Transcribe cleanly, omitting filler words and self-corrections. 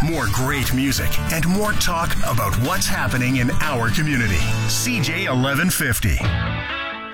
more great music, and more talk about what's happening in our community. CJ 1150.